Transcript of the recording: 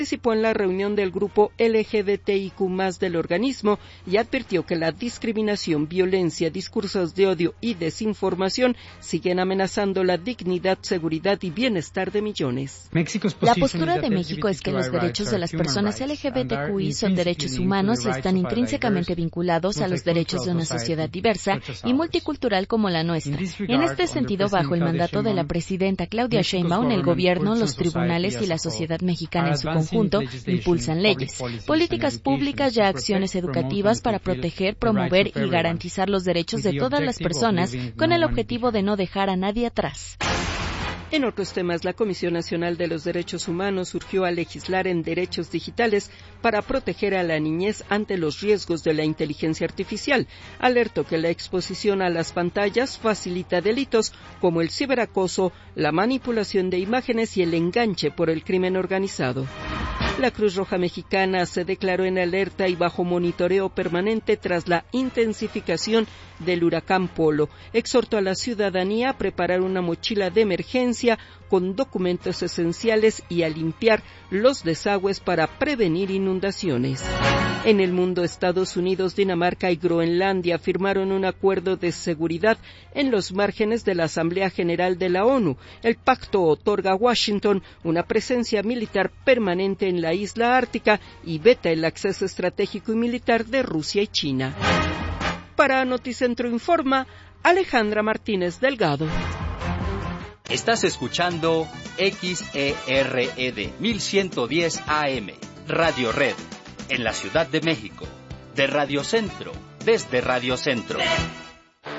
Participó en la reunión del grupo LGBTIQ+ del organismo y advirtió que la discriminación, violencia, discursos de odio y desinformación siguen amenazando la dignidad, seguridad y bienestar de millones. La postura de México es que los derechos de las personas LGBTQI son derechos humanos y están intrínsecamente vinculados a los derechos de una sociedad diversa y multicultural como la nuestra. En este sentido, bajo el mandato de la presidenta Claudia Sheinbaum, el gobierno, los tribunales y la sociedad mexicana en su conjunto impulsan leyes, políticas públicas y acciones educativas para proteger, promover y garantizar los derechos de todas las personas con el objetivo de no dejar a nadie atrás. En otros temas, la Comisión Nacional de los Derechos Humanos urgió a legislar en derechos digitales para proteger a la niñez ante los riesgos de la inteligencia artificial. Alertó que la exposición a las pantallas facilita delitos como el ciberacoso, la manipulación de imágenes y el enganche por el crimen organizado. La Cruz Roja Mexicana se declaró en alerta y bajo monitoreo permanente tras la intensificación del huracán Polo. Exhortó a la ciudadanía a preparar una mochila de emergencia con documentos esenciales y a limpiar los desagües para prevenir inundaciones. En el mundo, Estados Unidos, Dinamarca y Groenlandia firmaron un acuerdo de seguridad en los márgenes de la Asamblea General de la ONU. El pacto otorga a Washington una presencia militar permanente en la isla ártica y veta el acceso estratégico y militar de Rusia y China. Para Noticentro Informa, Alejandra Martínez Delgado. Estás escuchando XERED 1110 AM, Radio Red, en la Ciudad de México, de Radio Centro, desde Radio Centro.